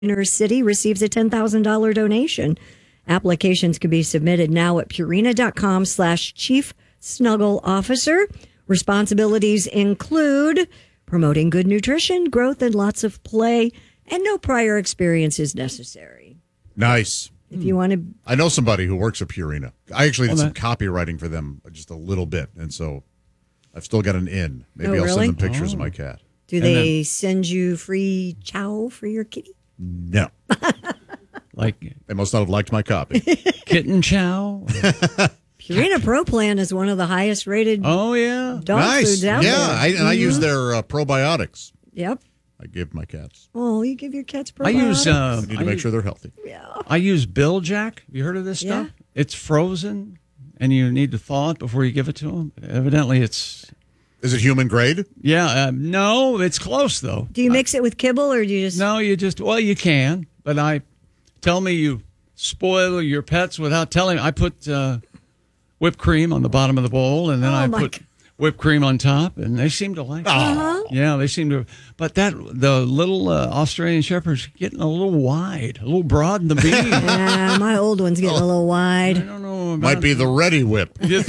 Inner City receives a $10,000 donation. Applications can be submitted now at Purina.com/Chief Snuggle Officer. Responsibilities include promoting good nutrition, growth, and lots of play, and no prior experience is necessary. Nice. If you want to, I know somebody who works at Purina. I actually did some copywriting for them just a little bit, and so I've still got an in. Maybe I'll really? send them pictures of my cat. Do they send you free chow for your kitty? No. Like They must not have liked my copy. kitten chow? Purina Pro Plan is one of the highest rated Oh, yeah. dog Nice. foods out Yeah, there. I use their probiotics. Yep. I give my cats. Oh, you give your cats I use probiotics. I need to make sure they're healthy. I use Biljack. Have you heard of this stuff? Yeah. It's frozen, and you need to thaw it before you give it to them. Evidently, it's Is it human grade? no, it's close though. Do you mix it with kibble or do you just... No, you can, but tell me you spoil your pets without telling. I put whipped cream on the bottom of the bowl, and then I put whipped cream on top, and they seem to like it. Yeah, they seem to. But the little Australian Shepherd's getting a little wide, a little broad in the beam. Yeah, my old one's getting a little wide. I don't know. Might be the Ready Whip. You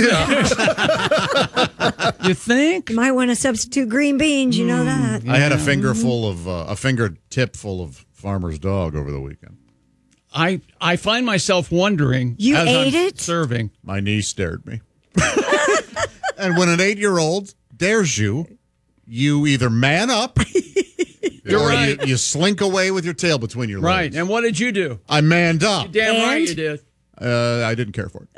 think? You might want to substitute green beans, you know that. I had a fingertip full of Farmer's Dog over the weekend. I find myself wondering. You as ate I'm it? Serving. My niece stared me. And when an 8-year-old dares you, you either man up or right. you slink away with your tail between your Right. legs. And what did you do? I manned up. Damn right And? you did. I didn't care for it.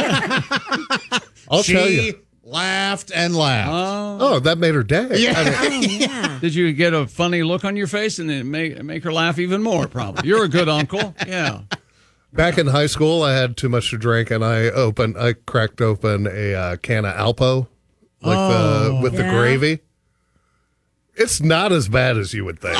I'll tell you. She laughed and laughed. Oh, that made her day. Yeah. I mean, Yeah. Did you get a funny look on your face and then make her laugh even more? Probably. You're a good uncle. Yeah. back in high school, I had too much to drink, and I cracked open a can of Alpo, with the gravy. It's not as bad as you would think.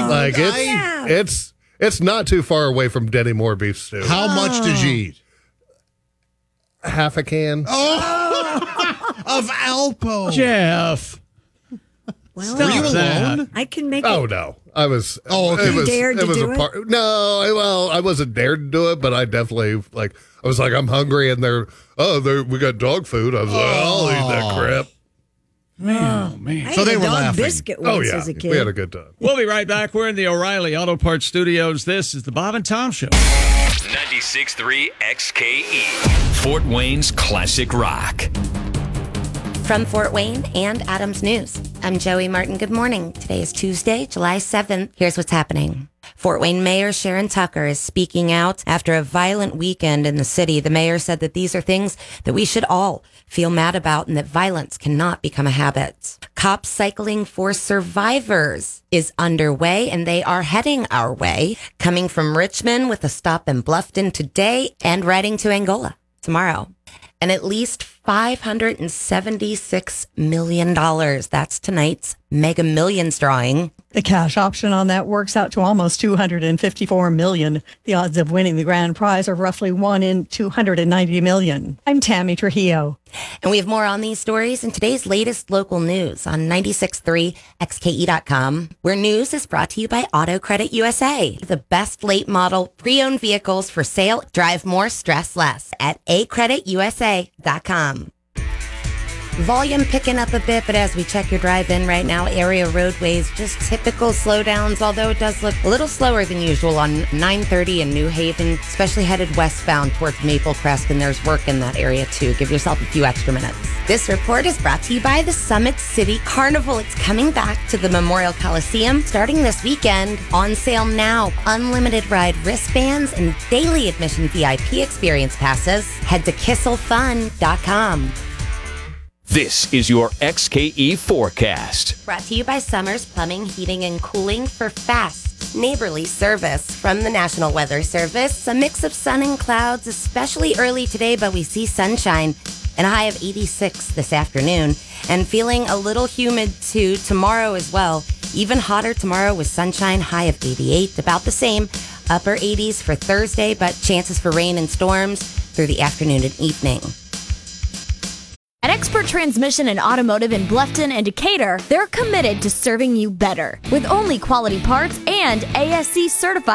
It's not too far away from Denny Moore beef stew. How much did you eat? Half a can. Of Alpo. Jeff. Well, Were you that. alone? I can make Oh it. no, I was. Oh, okay. It was, You dared it to was do a it? part. No, well, I wasn't dared to do it, but I definitely I was like, I'm hungry, and we got dog food. I was like, I'll eat that crap. Man. I So ate they a were dog laughing. biscuit Oh once yeah, as a kid. we had a good time. We'll be right back. We're in the O'Reilly Auto Parts Studios. This is the Bob and Tom Show. 96.3 XKE. Fort Wayne's classic rock. From Fort Wayne and Adams News, I'm Joey Martin. Good morning. Today is Tuesday, July 7th. Here's what's happening. Fort Wayne Mayor Sharon Tucker is speaking out after a violent weekend in the city. The mayor said that these are things that we should all feel mad about and that violence cannot become a habit. Cops Cycling for Survivors is underway, and they are heading our way, coming from Richmond with a stop in Bluffton today and riding to Angola tomorrow. And at least $576 million. That's tonight's Mega Millions drawing. The cash option on that works out to almost $254 million. The odds of winning the grand prize are roughly 1 in 290 million. I'm Tammy Trujillo. And we have more on these stories in today's latest local news on 96.3xke.com, where news is brought to you by Auto Credit USA. The best late model pre-owned vehicles for sale. Drive more, stress less at acreditusa.com. Volume picking up a bit, but as we check your drive-in right now, area roadways, just typical slowdowns, although it does look a little slower than usual on 930 in New Haven, especially headed westbound towards Maple Crest, and there's work in that area too. Give yourself a few extra minutes. This report is brought to you by the Summit City Carnival. It's coming back to the Memorial Coliseum starting this weekend. On sale now. Unlimited ride wristbands and daily admission VIP experience passes. Head to kisselfun.com. This is your XKE forecast. Brought to you by Summers Plumbing, Heating, and Cooling for fast, neighborly service. From the National Weather Service, a mix of sun and clouds, especially early today, but we see sunshine and a high of 86 this afternoon. And feeling a little humid too tomorrow as well. Even hotter tomorrow with sunshine, high of 88, about the same. Upper 80s for Thursday, but chances for rain and storms through the afternoon and evening. At Expert Transmission and Automotive in Bluffton and Decatur, they're committed to serving you better. With only quality parts and ASC certified